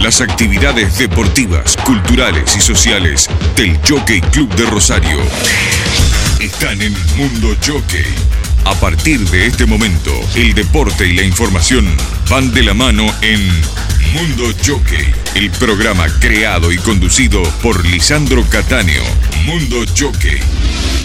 las actividades deportivas, culturales y sociales del Jockey Club de Rosario están en Mundo Jockey. A partir de este momento, el deporte y la información van de la mano en Mundo Jockey, el programa creado y conducido por Lisandro Cattaneo. Mundo Jockey.